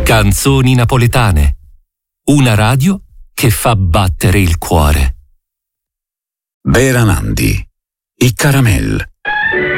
Canzoni napoletane. Una radio che fa battere il cuore. Veranandi, i caramel.